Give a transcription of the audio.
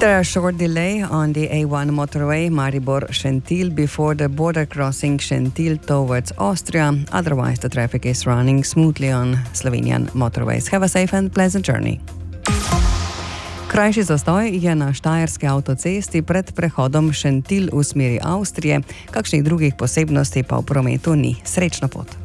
After a short delay on the A1 motorway Maribor-Šentilj before the border crossing Šentilj towards Austria, otherwise the traffic is running smoothly on Slovenian motorways. Have a safe and pleasant journey. Krajši zastoj je na štajerski avtocesti pred prehodom Šentilj v smeri Avstrije, kakšnih drugih posebnosti pa v prometu ni. Srečno pot!